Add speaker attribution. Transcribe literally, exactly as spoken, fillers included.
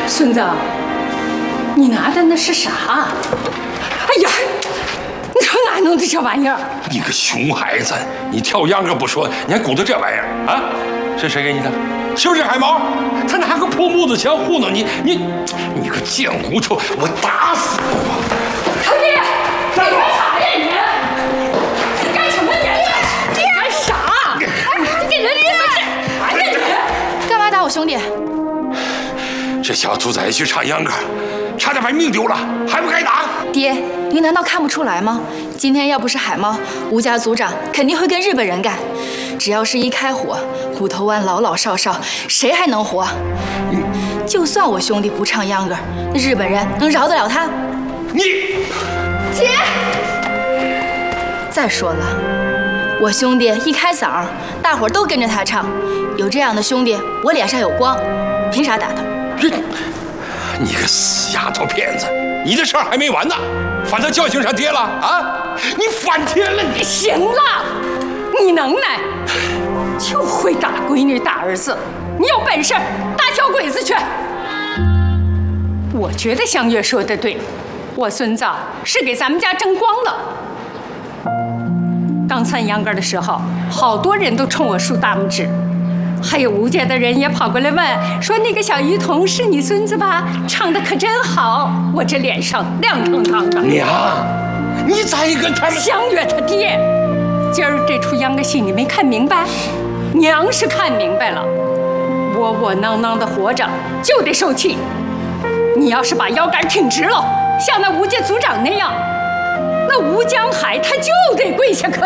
Speaker 1: 孙子，你拿的那是啥？哎呀，你说哪弄的这玩意儿？
Speaker 2: 你个熊孩子，你跳秧歌不说，你还鼓捣这玩意儿啊？是谁给你的？是不是海毛？他拿个破木头枪糊弄你，你你个贱骨头，我打死你！
Speaker 1: 堂弟，你干啥呀你？你干什么你？你干啥？哎，这人真的是，哎呀你！
Speaker 3: 干嘛打我兄弟？
Speaker 2: 这小兔崽去唱秧歌，差点把命丢了，还不该打？
Speaker 3: 爹，您难道看不出来吗？今天要不是海猫，吴家族长肯定会跟日本人干。只要是一开火，虎头湾老老少少谁还能活？就算我兄弟不唱秧歌，那日本人能饶得了他？
Speaker 2: 你，
Speaker 3: 姐。再说了，我兄弟一开嗓，大伙儿都跟着他唱。有这样的兄弟，我脸上有光，凭啥打他？
Speaker 2: 你个死丫头片子，你这事儿还没完呢，反倒教训上爹了啊！你反天了你！
Speaker 1: 行了，你能耐，就会打闺女打儿子，你有本事打小鬼子去！我觉得香月说的对，我孙子是给咱们家争光了。刚散秧歌的时候，好多人都冲我竖大拇指。还有吴家的人也跑过来问，说那个小鱼童是你孙子吧？唱的可真好，我这脸上亮堂堂的。
Speaker 2: 娘，你咋也跟他们？
Speaker 1: 香月他爹，今儿这出秧歌戏你没看明白？娘是看明白了，窝窝囊囊的活着就得受气。你要是把腰杆挺直了，像那吴家族长那样，那吴江海他就得跪下磕